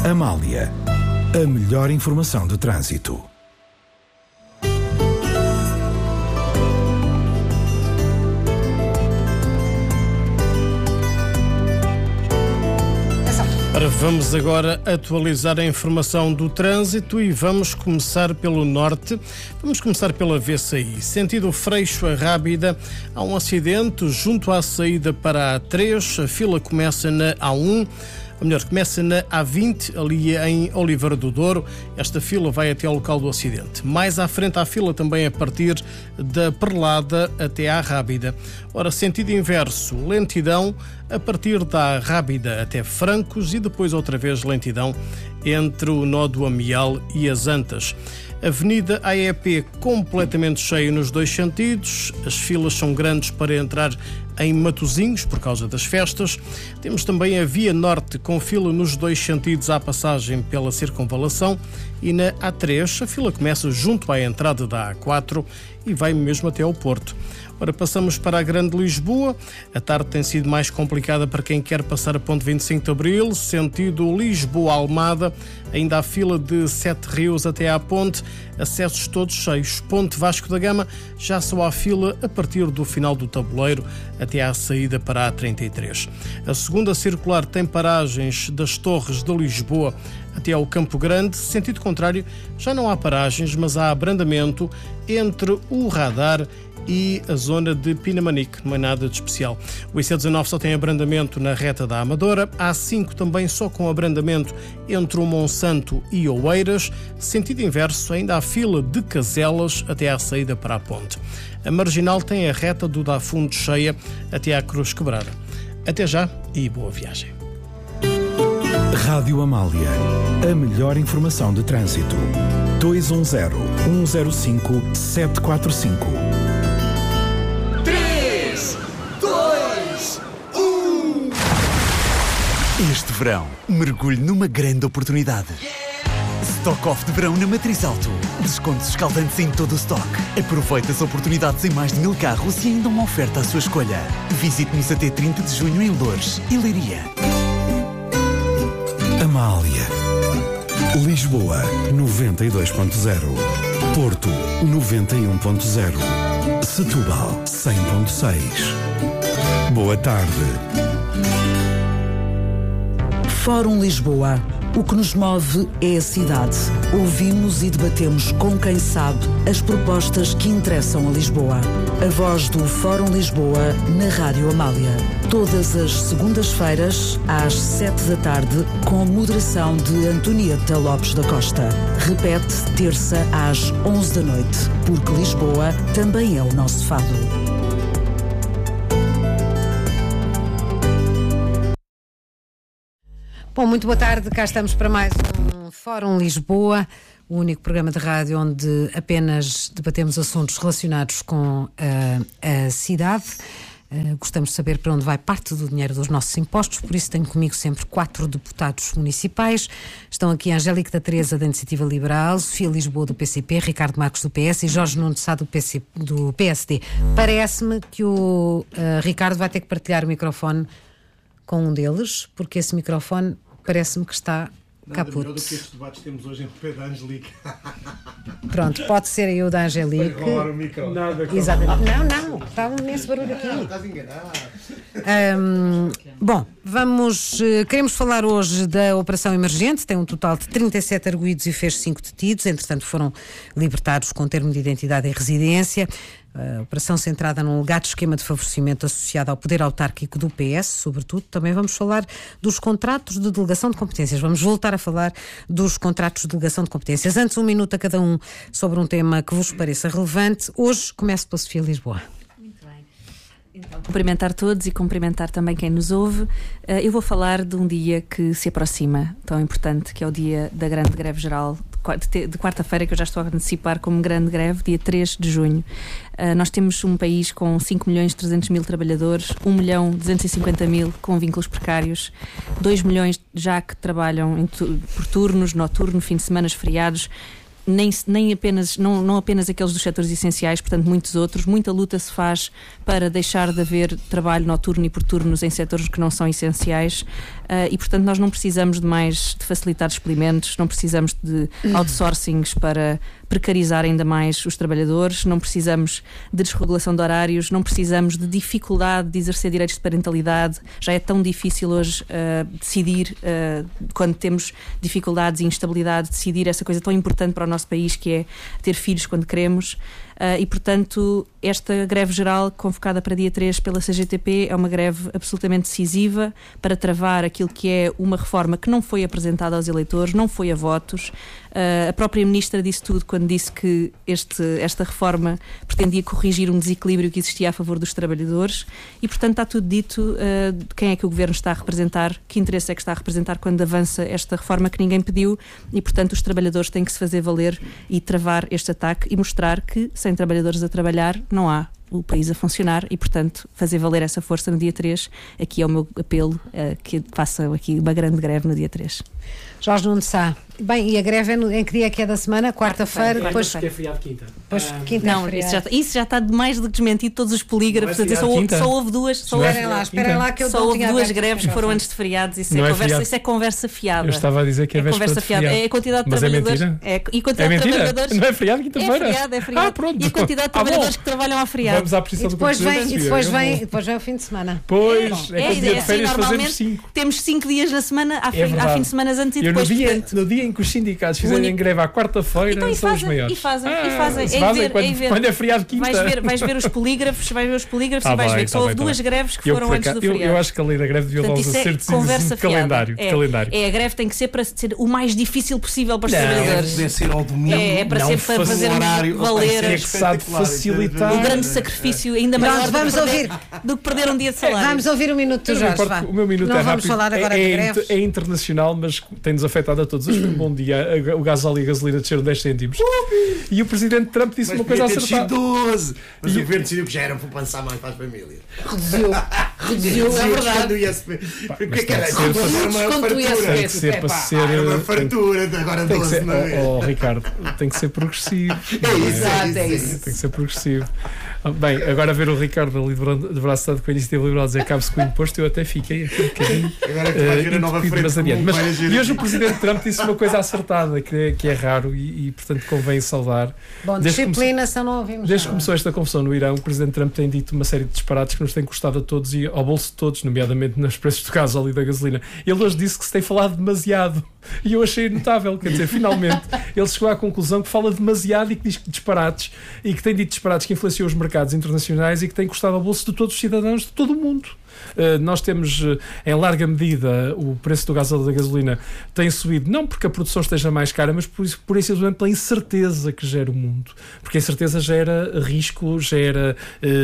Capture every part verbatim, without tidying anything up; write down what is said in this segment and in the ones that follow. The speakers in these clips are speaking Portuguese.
Amália, a melhor informação de trânsito. Ora, vamos agora atualizar a informação do trânsito e vamos começar pelo norte. Vamos começar pela V C I. Sentido Freixo a Rábida, há um acidente junto à saída para a A três. A fila começa na A um. Ou melhor, começa na A vinte, ali em Oliveira do Douro. Esta fila vai até ao local do acidente. Mais à frente há fila também a partir da Perlada até à Rábida. Ora, sentido inverso, lentidão a partir da Rábida até Francos e depois outra vez lentidão entre o nó do Amial e as Antas. Avenida A E P completamente cheia nos dois sentidos. As filas são grandes para entrar em Matosinhos por causa das festas. Temos também a Via Norte com fila nos dois sentidos à passagem pela Circunvalação e na A três a fila começa junto à entrada da A quatro e vai mesmo até ao Porto. Ora, passamos para a Grande Lisboa. A tarde tem sido mais complicada para quem quer passar a ponte vinte e cinco de Abril, sentido Lisboa-Almada. Ainda há fila de Sete Rios até à ponte, acessos todos cheios. Ponte Vasco da Gama, já só há fila a partir do final do tabuleiro até à saída para a A trinta e três. A segunda circular tem paragens das Torres de Lisboa até ao Campo Grande. Sentido contrário, já não há paragens, mas há abrandamento entre o radar e a zona de Pinamanique, não é nada de especial. O I C dezanove só tem abrandamento na reta da Amadora, a A cinco também só com abrandamento entre o Monsanto e Oeiras. Sentido inverso, ainda há fila de Caselas até à saída para a ponte. A Marginal tem a reta do Dá Fundo cheia até à Cruz Quebrada. Até já e boa viagem. Rádio Amália, a melhor informação de trânsito. dois um zero, um zero cinco, sete quatro cinco. Este verão, mergulhe numa grande oportunidade. Stock Off de verão na Matriz Auto. Descontos escaldantes em todo o stock. Aproveite as oportunidades em mais de mil carros e ainda uma oferta à sua escolha. Visite-nos até trinta de junho em Loures e Leiria. Amália. Lisboa, noventa e dois ponto zero. Porto, noventa e um ponto zero. Setúbal, cem ponto seis. Boa tarde. Fórum Lisboa. O que nos move é a cidade. Ouvimos e debatemos com quem sabe as propostas que interessam a Lisboa. A voz do Fórum Lisboa na Rádio Amália. Todas as segundas-feiras, às sete da tarde, com moderação de Antonieta Lopes da Costa. Repete terça às onze da noite, porque Lisboa também é o nosso fado. Bom, muito boa tarde, cá estamos para mais um Fórum Lisboa, o único programa de rádio onde apenas debatemos assuntos relacionados com uh, a cidade. Uh, gostamos de saber para onde vai parte do dinheiro dos nossos impostos, por isso tenho comigo sempre quatro deputados municipais. Estão aqui a Angélica da Teresa, da Iniciativa Liberal, Sofia Lisboa, do P C P, Ricardo Marques, do P S e Jorge Nuno de Sá, do, P C, do P S D. Parece-me que o uh, Ricardo vai ter que partilhar o microfone com um deles, porque esse microfone parece-me que está caput. Nada melhor do que estes debates que temos hoje em pé da Angélica. Pronto, pode ser eu da Angélica. Vai rolar o micro. Nada, exatamente. Não, não, está um imenso barulho aqui. Não, estás enganado. Um, bom, vamos, queremos falar hoje da operação emergente. Tem um total de trinta e sete arguidos e fez cinco detidos. Entretanto, foram libertados com termo de identidade e residência. A operação centrada num alegado esquema de favorecimento associado ao poder autárquico do P S, sobretudo. Também vamos falar dos contratos de delegação de competências. Vamos voltar a falar dos contratos de delegação de competências. Antes, um minuto a cada um sobre um tema que vos pareça relevante. Hoje começo pela Sofia Lisboa. Muito bem. Então, cumprimentar todos e cumprimentar também quem nos ouve. Eu vou falar de um dia que se aproxima, tão importante, que é o dia da grande greve geral de quarta-feira, que eu já estou a antecipar como grande greve, dia três de junho. Uh, nós temos um país com cinco milhões e trezentos mil trabalhadores, um milhão duzentos e cinquenta mil com vínculos precários, dois milhões já que trabalham em tu- por turnos, noturno, fim de semana, feriados. nem, nem apenas, não, não apenas aqueles dos setores essenciais, portanto muitos outros. Muita luta se faz para deixar de haver trabalho noturno e por turnos em setores que não são essenciais, uh, e portanto nós não precisamos de mais de facilitar experimentos, não precisamos de outsourcings para precarizar ainda mais os trabalhadores, não precisamos de desregulação de horários, não precisamos de dificuldade de exercer direitos de parentalidade. Já é tão difícil hoje uh, decidir, uh, quando temos dificuldades e instabilidade, decidir essa coisa tão importante para o nosso país, que é ter filhos quando queremos. Uh, e, portanto, esta greve geral convocada para dia três pela C G T P é uma greve absolutamente decisiva para travar aquilo que é uma reforma que não foi apresentada aos eleitores, não foi a votos. Uh, a própria Ministra disse tudo quando disse que este, esta reforma pretendia corrigir um desequilíbrio que existia a favor dos trabalhadores e, portanto, está tudo dito. Uh, de quem é que o Governo está a representar, que interesse é que está a representar quando avança esta reforma que ninguém pediu e, portanto, os trabalhadores têm que se fazer valer e travar este ataque e mostrar que sem trabalhadores a trabalhar não há o país a funcionar e, portanto, fazer valer essa força no dia três. Aqui é o meu apelo, uh, que faça aqui uma grande greve no dia três. Jorge Nuno Sá. Bem, e a greve é no, em que dia é que é da semana? Quarta-feira? Quarta depois que é feriado de quinta. Depois Ah, quinta Não, é feriado. isso já, está, isso já está mais do que desmentido, todos os polígrafos. Não é Só, feriado, só houve duas, só Não é houve, Esperem lá, feriado, esperem lá que eu só não houve tinha duas aberto greves que esta foram gravação. antes de feriados. Isso, Não é é conversa, feriado. isso é conversa fiada. Eu estava a dizer que é, É véspera conversa de fiada. feriado. É a quantidade de Mas é trabalhadores. mentira? É, e quantidade É de mentira? trabalhadores. Não é feriado É quinta-feira? feriado, é feriado. Ah, pronto. E a quantidade de Ah, bom. trabalhadores que trabalham à feriado. Vamos à posição E do depois, vem, Presidente. e, depois Eu vem, vou- e depois vem o fim de semana. Pois, é, É, como dia é de assim, férias fazemos normalmente cinco. temos cinco dias na semana, há, É fim, há verdade. fim de semanas antes e Eu no depois. dia, portanto, no dia em que os sindicatos fizerem único- greve à quarta-feira, Então, e são os fazem, maiores. e fazem, Ah, e fazem. se É fazem ver, quando, é ver. quando é feriado de quinta. Vais ver, vais ver os polígrafos, vais ver os polígrafos Tá e vais bem, ver que tá só houve bem, tá duas bem. greves que Eu, foram por antes acaso, do eu, feriado. eu acho que a lei da greve devia dar Portanto, uns isso é acertos conversa de calendário. fiada. É, calendário. é, a greve tem que ser para ser o mais difícil possível para os Não, trabalhadores. Deve ser ao domingo. É, é para não ser para fazer um horário, valer Tem que se há de facilitar. o grande sacrifício, ainda Pronto, maior do que, vamos perder, do que perder um dia de salário. Vamos ouvir um minuto do Eu não Jorge, importo vá. que o meu minuto Não é vamos rápido. falar agora é, de é, greves. é internacional, mas tem-nos afetado a todos. Hoje foi um bom dia. A- O gasóleo e a gasolina desceram dez cêntimos. E o Presidente Trump disse Mas uma coisa podia ter sido acertada. doze. Mas E- o governo decidiu que já era para pensar mais para as famílias. Reduziu. Reduziu, é verdade. Quando o I S P. O que é que tem era? que ser Fazer para- uma Quanto o I S P? fartura. Tem que ser para ser. Ah, era uma tem- fartura de agora Tem que doze, ser, não é? oh, oh, Ricardo, tem que ser progressivo. É isso, Exato, é isso. Tem que ser progressivo. Ah, Bem, agora ver o Ricardo ali de bra- de braço dado com a iniciativa liberal dizer cabe-se com o imposto, eu até fiquei aqui um bocadinho Agora que vai eh, ver a nova entupido, frente mas adiante. comum, Mas, vai agir e hoje o aqui. Presidente Trump disse uma coisa acertada, que é, que é raro e, e, portanto, convém saudar. Bom, Desde que disciplina, se não ouvimos Desde que nada. começou esta confusão no Irão, o Presidente Trump tem dito uma série de disparates que nos têm custado a todos e ao bolso de todos, nomeadamente nos preços do gasóleo e da gasolina. Ele hoje disse que se tem falado demasiado e eu achei notável, quer dizer, finalmente ele chegou à conclusão que fala demasiado e que diz que disparates e que tem dito disparates que influenciam os mercados internacionais e que tem custado ao bolso de todos os cidadãos de todo o mundo. Uh, nós temos, uh, em larga medida, o preço do gasóleo e da gasolina tem subido, não porque a produção esteja mais cara, mas por isso, por isso pela incerteza que gera o mundo. Porque a incerteza gera risco, gera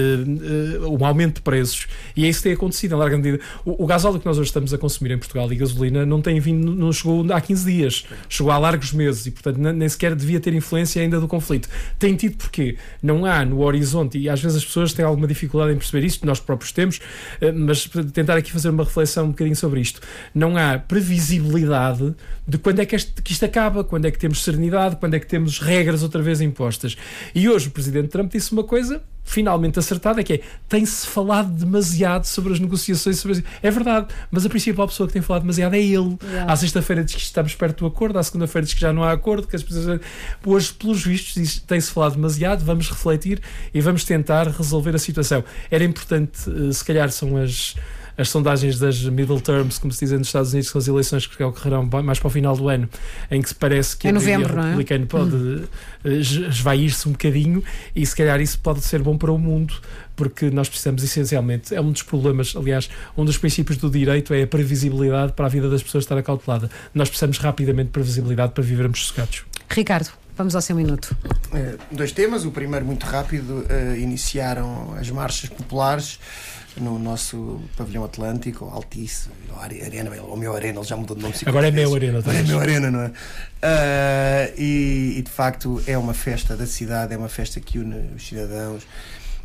uh, uh, um aumento de preços. E é isso que tem acontecido, em larga medida. O, o gasóleo que nós hoje estamos a consumir em Portugal e gasolina não tem vindo, não chegou há quinze dias, chegou há largos meses e, portanto, nem sequer devia ter influência ainda do conflito. Tem tido porque não há no horizonte, e às vezes as pessoas têm alguma dificuldade em perceber isto, nós próprios temos, uh, mas tentar aqui fazer uma reflexão um bocadinho sobre isto. Não há previsibilidade de quando é que, este, que isto acaba, quando é que temos serenidade, quando é que temos regras outra vez impostas. E hoje o Presidente Trump disse uma coisa finalmente acertada, que é, tem-se falado demasiado sobre as negociações, sobre as... é verdade, mas a principal pessoa que tem falado demasiado é ele. Yeah. À sexta-feira diz que estamos perto do acordo, à segunda-feira diz que já não há acordo, que as pessoas... hoje, pelos vistos, diz, tem-se falado demasiado, vamos refletir e vamos tentar resolver a situação. Era importante, se calhar são as as sondagens das middle terms, como se dizem nos Estados Unidos, que são as eleições que ocorrerão mais para o final do ano, em que se parece que é a novembro, maioria republicana pode hum. esvair-se um bocadinho, e se calhar isso pode ser bom para o mundo, porque nós precisamos essencialmente, é um dos problemas, aliás, um dos princípios do direito é a previsibilidade para a vida das pessoas estar acautelada. Nós precisamos rapidamente de previsibilidade para vivermos sossegados. Ricardo, vamos ao seu minuto. Uh, dois temas. O primeiro, muito rápido, uh, iniciaram as marchas populares no nosso pavilhão Atlântico, ou Altice, ou Arena, ou meu Arena, ele já mudou de nome. Agora é meu Arena. Agora é meu Arena, não é? Uh, e, e de facto é uma festa da cidade, é uma festa que une os cidadãos.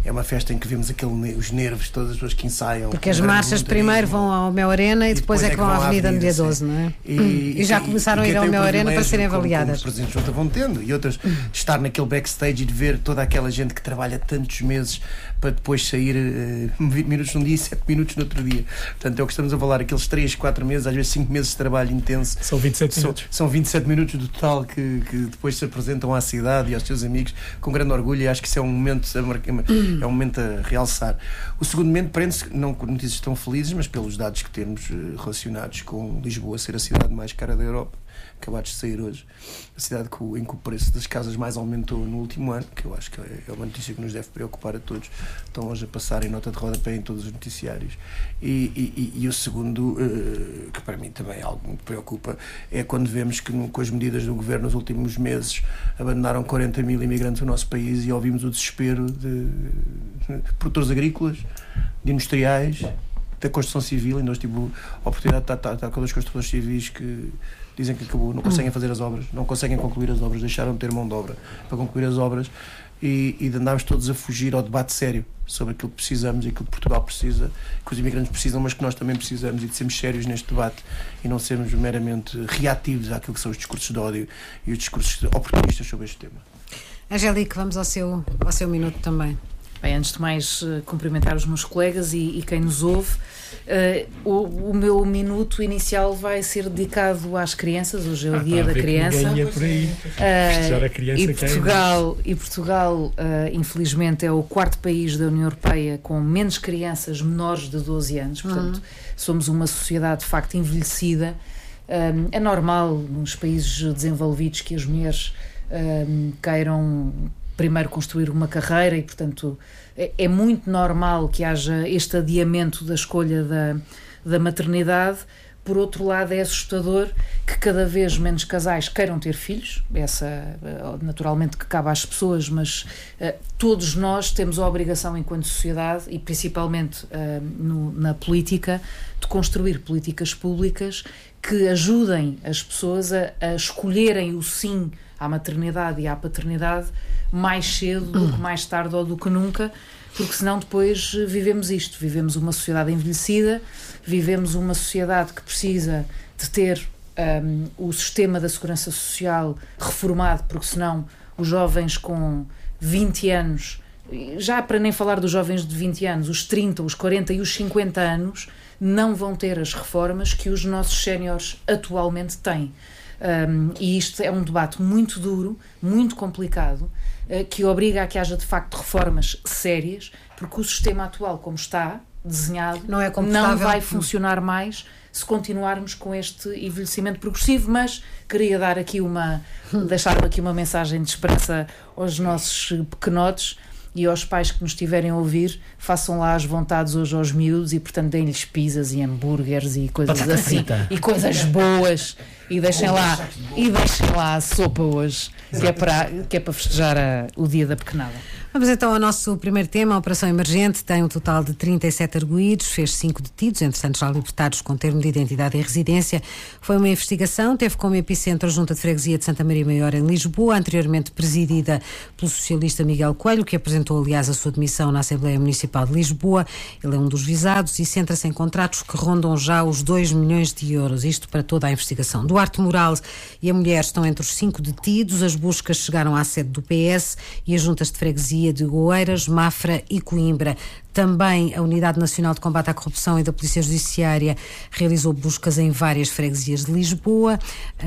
é uma festa em que vemos aquele, os nervos de todas as pessoas que ensaiam. Porque as marchas primeiro vão ao Mel Arena e, e depois, depois é que vão à Avenida no dia doze, não é? E, hum. e já começaram e, a ir ao Mel Arena para serem avaliadas. Como, como os presidentes vão tendo, e outras, de estar naquele backstage e de ver toda aquela gente que trabalha tantos meses para depois sair uh, vinte minutos num dia e sete minutos no outro dia. Portanto, é o que estamos a falar, aqueles três, quatro meses, às vezes cinco meses de trabalho intenso. São vinte e sete minutos. São, são vinte e sete minutos do total que, que depois se apresentam à cidade e aos seus amigos com grande orgulho, e acho que isso é um momento a, é um momento a realçar. O segundo momento prende-se, não com notícias tão felizes, mas pelos dados que temos uh, relacionados com Lisboa ser a cidade mais cara da Europa, acabados de sair hoje, a cidade em que o preço das casas mais aumentou no último ano, que eu acho que é uma notícia que nos deve preocupar a todos. Estão hoje a passar em nota de rodapé em todos os noticiários. E, e, e o segundo, uh, que para mim também é algo que me preocupa, é quando vemos que com as medidas do governo nos últimos meses abandonaram quarenta mil imigrantes no nosso país, e ouvimos o desespero de, de produtores agrícolas, de industriais, da construção civil. Ainda hoje tive a oportunidade de estar, estar com dois construtores civis que dizem que acabou, não conseguem fazer as obras, não conseguem concluir as obras, deixaram de ter mão de obra para concluir as obras, e, e andámos todos a fugir ao debate sério sobre aquilo que precisamos e aquilo que Portugal precisa, que os imigrantes precisam, mas que nós também precisamos, e de sermos sérios neste debate e não sermos meramente reativos àquilo que são os discursos de ódio e os discursos oportunistas sobre este tema. Angélica, vamos ao seu, ao seu minuto também. Bem, antes de mais, uh, cumprimentar os meus colegas e, e quem nos ouve. Uh, o, o meu minuto inicial vai ser dedicado às crianças. Hoje é o ah, Dia da Criança. Ninguém ia por aí. Uh, a criança e, Portugal, é. e Portugal, uh, infelizmente, é o quarto país da União Europeia com menos crianças menores de doze anos. Portanto, uhum. somos uma sociedade, de facto, envelhecida. Uh, é normal, nos países desenvolvidos, que as mulheres uh, queiram primeiro construir uma carreira, e portanto é, é muito normal que haja este adiamento da escolha da, da maternidade. Por outro lado, é assustador que cada vez menos casais queiram ter filhos. Essa, naturalmente, que cabe às pessoas, mas uh, todos nós temos a obrigação, enquanto sociedade, e principalmente uh, no, na política, de construir políticas públicas que ajudem as pessoas a, a escolherem o sim à maternidade e à paternidade mais cedo do que mais tarde ou do que nunca, porque senão depois vivemos isto, vivemos uma sociedade envelhecida, vivemos uma sociedade que precisa de ter um, o sistema da segurança social reformado, porque senão os jovens com vinte anos, já para nem falar dos jovens de vinte anos, os trinta, os quarenta e os cinquenta anos, não vão ter as reformas que os nossos séniores atualmente têm. Um, e isto é um debate muito duro, muito complicado, uh, que obriga a que haja de facto reformas sérias, porque o sistema atual, como está desenhado, não, é não vai funcionar mais se continuarmos com este envelhecimento progressivo. Mas queria dar aqui uma, deixar aqui uma mensagem de esperança aos nossos pequenotes e aos pais que nos estiverem a ouvir. Façam lá as vontades hoje aos miúdos e, portanto, deem-lhes pizzas e hambúrgueres e coisas Batata assim frita. E coisas boas, e deixem lá e deixem lá a sopa hoje, que é para, que é para festejar a, o dia da pequenada. Vamos então ao nosso primeiro tema. A Operação Emergente tem um total de trinta e sete arguídos, fez cinco detidos, entretanto já libertados com termo de identidade e residência. Foi uma investigação, teve como epicentro a Junta de Freguesia de Santa Maria Maior, em Lisboa, anteriormente presidida pelo socialista Miguel Coelho, que apresentou aliás a sua demissão na Assembleia Municipal de Lisboa. Ele é um dos visados e centra-se em contratos que rondam já os dois milhões de euros, isto para toda a investigação. Duarte Moral e a mulher estão entre os cinco detidos. As buscas chegaram à sede do P S e as juntas de freguesia de Oeiras, Mafra e Coimbra. Também a Unidade Nacional de Combate à Corrupção e da Polícia Judiciária realizou buscas em várias freguesias de Lisboa.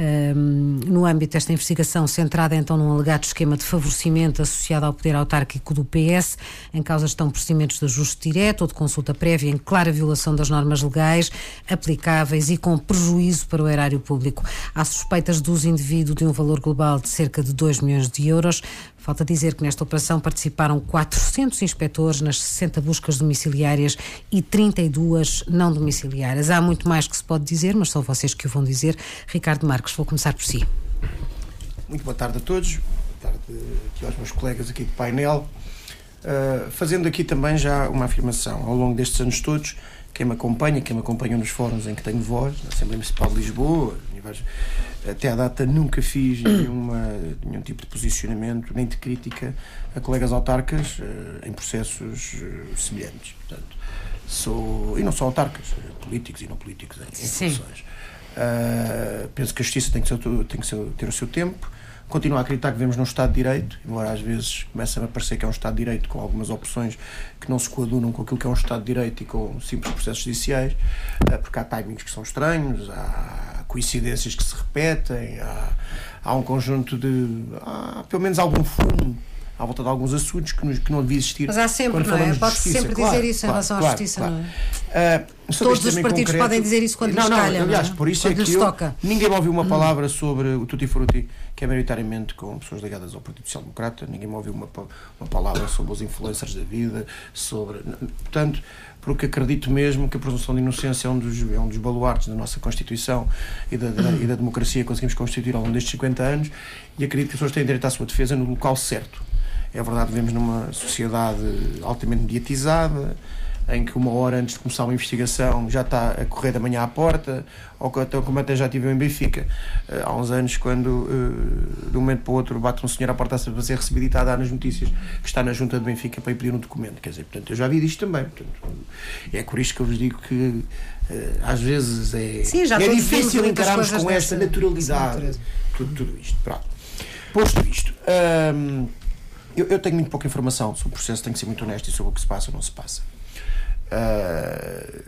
Um, no âmbito desta investigação, centrada então num alegado esquema de favorecimento associado ao poder autárquico do P S, em causa estão procedimentos de ajuste direto ou de consulta prévia em clara violação das normas legais aplicáveis e com prejuízo para o erário público. Há suspeitas de uso indevido de um valor global de cerca de dois milhões de euros. Falta dizer que nesta operação participaram quatrocentos inspectores nas sessenta buscas domiciliárias e trinta e duas não domiciliárias. Há muito mais que se pode dizer, mas são vocês que o vão dizer. Ricardo Marques, vou começar por si. Muito boa tarde a todos. Boa tarde aqui aos meus colegas aqui do painel. Uh, fazendo aqui também já uma afirmação. Ao longo destes anos todos quem me acompanha, quem me acompanha nos fóruns em que tenho voz, na Assembleia Municipal de Lisboa, até à data nunca fiz nenhuma, nenhum tipo de posicionamento, nem de crítica a colegas autarcas em processos semelhantes. Portanto, sou, e não só autarcas, políticos e não políticos em, em funções. Uh, penso que a justiça tem que, ser, tem que ser, ter o seu tempo. Continuo a acreditar que vivemos num Estado de Direito, embora às vezes comece a parecer que é um Estado de Direito com algumas opções que não se coadunam com aquilo que é um Estado de Direito e com simples processos judiciais, porque há timings que são estranhos, há coincidências que se repetem, há, há um conjunto de... há pelo menos algum fumo à volta de alguns assuntos que, nos, que não devia existir. Mas há sempre, não é? Pode-se sempre claro, dizer isso claro, em relação claro, à justiça, claro. não é? Uh, Todos os partidos concreto, podem dizer isso quando não, lhes não, calha, aliás, não é? por isso Quando é que eu, toca. ninguém me ouviu uma palavra hum. sobre o Tutti Frutti, que é maioritariamente com pessoas ligadas ao Partido Social Democrata, ninguém me ouviu uma, uma palavra sobre os influencers da vida, sobre... Portanto, porque acredito mesmo que a presunção de inocência é um dos, é um dos baluartes da nossa Constituição e da, da, e da democracia que conseguimos constituir ao longo destes cinquenta anos, e acredito que as pessoas têm direito à sua defesa no local certo. É verdade, vivemos numa sociedade altamente mediatizada, em que uma hora antes de começar uma investigação já está a correr da manhã à porta, ou como até já tive em Benfica, há uns anos, quando de um momento para o outro bate um senhor à porta para ser recebido e está a dar nas notícias que está na junta de Benfica para ir pedir um documento. Quer dizer, portanto, eu já vi disto também. Portanto, é por isto que eu vos digo que às vezes é, Sim, já é difícil encararmos com esta dessa, naturalidade dessa tudo, tudo isto. Pronto. Posto isto... Hum, Eu, eu tenho muito pouca informação sobre o processo, tenho que ser muito honesto, e sobre o que se passa ou não se passa. Uh,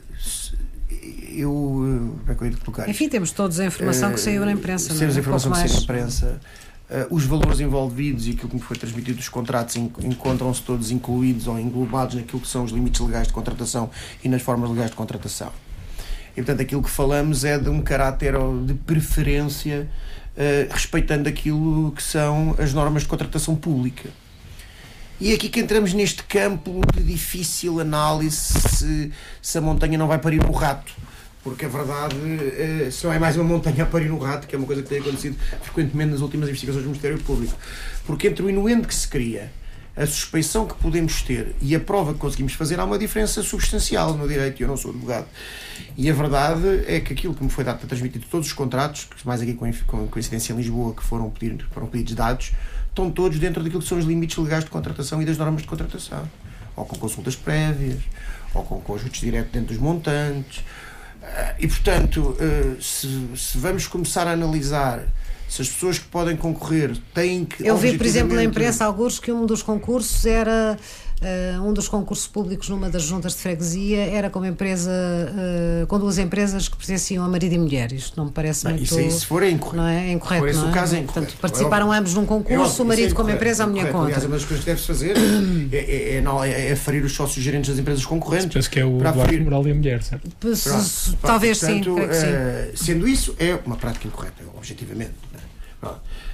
eu. Como é que eu ia te colocar? Enfim, temos todos a informação uh, que saiu na imprensa. Temos a informação um que saiu na imprensa. Uh, os valores envolvidos e aquilo que me foi transmitido dos contratos encontram-se todos incluídos ou englobados naquilo que são os limites legais de contratação e nas formas legais de contratação. E, portanto, aquilo que falamos é de um caráter de preferência, uh, respeitando aquilo que são as normas de contratação pública. E é aqui que entramos neste campo de difícil análise se, se a montanha não vai parir um rato. Porque a verdade, eh, se não é mais uma montanha a parir um rato, que é uma coisa que tem acontecido frequentemente nas últimas investigações do Ministério Público. Porque entre o inuendo que se cria, a suspeição que podemos ter e a prova que conseguimos fazer, há uma diferença substancial no direito, e eu não sou advogado. E a verdade é que aquilo que me foi dado para transmitir todos os contratos, mais aqui com coincidência em Lisboa, que foram, pedir, foram pedidos dados, estão todos dentro daquilo que são os limites legais de contratação e das normas de contratação. Ou com consultas prévias, ou com conjuntos diretos dentro dos montantes. E, portanto, se, se vamos começar a analisar se as pessoas que podem concorrer têm que... Eu vi, por exemplo, na imprensa alguns que um dos concursos era... Uh, um dos concursos públicos numa das juntas de freguesia era com uma empresa, uh, com duas empresas que pertenciam a marido e mulher. Isto não me parece não, muito... Isso, isso for é incorreto. Não é? É incorreto, por não é? O caso é Portanto, incorreto. participaram é ambos num concurso, é o marido é como empresa, a mulher contra. Aliás, uma das coisas que deve-se fazer é, é, é, não, é aferir os sócios gerentes das empresas concorrentes. Penso que é o Eduardo Moral e a mulher, certo? Pronto, pronto, Talvez portanto, sim, creio que uh, sim. Sendo isso, é uma prática incorreta, objetivamente. Não é?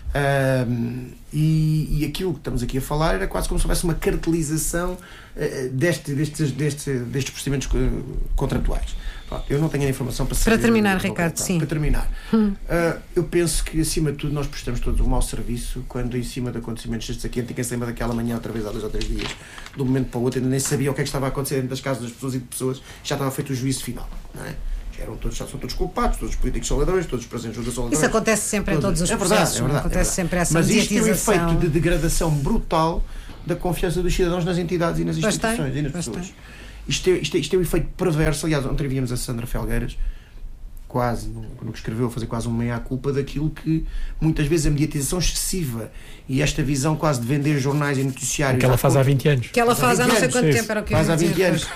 Um, e, e aquilo que estamos aqui a falar era quase como se houvesse uma cartelização uh, deste, destes, deste, destes procedimentos contratuais. Pronto, eu não tenho a informação para saber. Para terminar, Ricardo, pronto, sim. Para terminar, hum. uh, eu penso que acima de tudo nós prestamos todos um mau serviço quando em cima de acontecimentos destes aqui, antes que em cima daquela manhã, outra vez há dois ou três dias, de um momento para o outro, ainda nem sabia o que é que estava a acontecer dentro das casas das pessoas e de pessoas, já estava feito o juízo final, não é? Eram todos, já são todos culpados, todos os políticos são ladrões, todos os presentes são ladrões. Isso acontece sempre todos, em todos os é verdade, processos. É verdade, acontece é verdade. sempre essa Mas mediatização. isto tem um efeito de degradação brutal da confiança dos cidadãos nas entidades e nas instituições Bastante, e nas bastante. pessoas. Isto é, isto, é, isto é um efeito perverso. Aliás, ontem víamos a Sandra Felgueiras, quase, no que escreveu, fazer quase uma meia-culpa daquilo que muitas vezes a mediatização excessiva e esta visão quase de vender jornais e noticiários. Que ela faz há vinte anos. Que ela faz há não sei quanto tempo, era o que eu Faz há vinte anos.